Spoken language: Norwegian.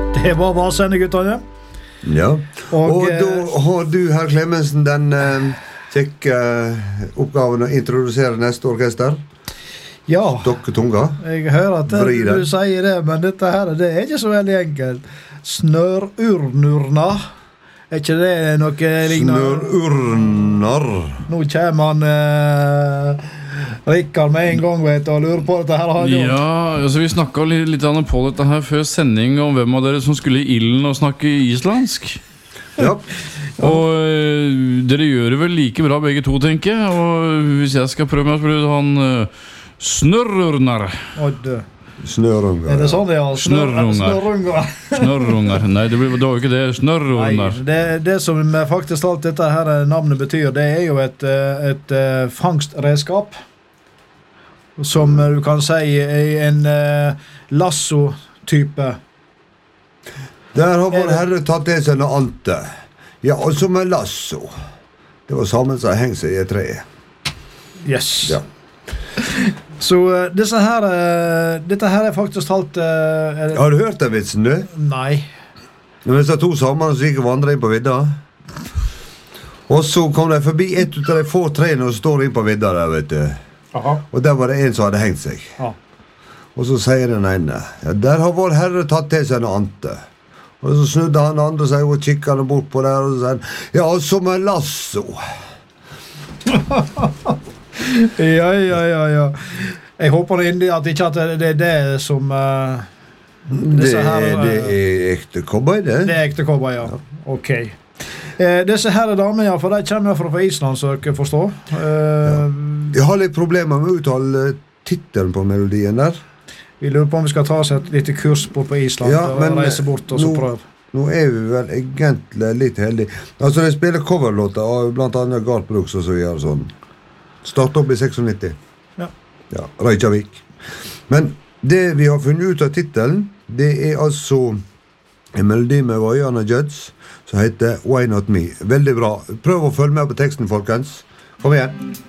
Det var Valsende, guttene. Ja, og da har du, herr Clemensen, den kjekke oppgaven å introdusere neste orkester. Ja, Stokke tunga. jeg hører at du sier det, men dette her, det er ikke så veldig enkelt. Snørurnurna. Er ikke det noe lignende? Snørurnar. Nå kommer han Rikard med en gang, vet du, og lurer på dette her. Ja, altså vi snakket litt på dette her før sending om hvem av dere som skulle i ilden og snakke islandsk. Ja. Og dere gjør det vel like bra begge to, tenker jeg. Og hvis jeg skal prøve meg å spørre han Snørurnar. Snørungar. Er det sånn det er? Snørrungar. Nei, det var jo ikke det. Snørrungar. Det som faktisk alt dette her navnet betyr, det er jo et fangstredskap. Som du kan si en lasso-type. Der har vår herre tatt det seg noe ante. Ja, og som en lasso. Det var sammen som hengt seg i et tre. Yes. Ja. Så dette her er faktisk alt Har du hørt den vitsen, du? Nei. Når disse to sammen så gikk og vandret inn på vidda. Og så kom de forbi et ut av de få trene og står inn på vidda der, vet du. Aha. Og der var det en som hadde hengt seg. Ja. Og så sier den ene, ja, der har vår herre tatt til seg noe ante. Og så snudde han andre seg og kikket han bort på der, og så sier han, ja, som en lasso. Ja. Jeg håper inderlig at ikke at det er det som Det er ekte cowboy, det. Det er ekte cowboy, ja. Ok. Disse her damer, for de kommer fra Island, så dere forstår. Jeg har litt problemer med å uttale titelen på melodien der. Vi lurer på om vi skal ta oss et lite kurs på Island, og reise bort og så prøve. Nå er vi vel egentlig litt heldige. Altså, de spiller coverlåter av blant annet Garth Brooks og så videre sånn. Start opp i 96. Ja, Reykjavik. Men det vi har funnet ut av titelen, det er altså en melodi med Vaiana Judds som heter Why Not Me. Veldig bra. Prøv å følge med på teksten, folkens. Kom igjen.